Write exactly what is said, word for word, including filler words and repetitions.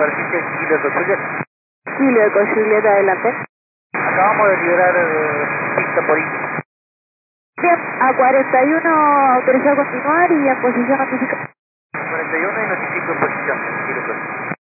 superficie Kilo con Juliet. Kilo con Juliet, adelante. Acabamos de liberar eh, pista por ahí. Bien, a cuarenta y uno autorizado a continuar y en posición notificada. cuarenta y uno y notifico en posición. Kilo con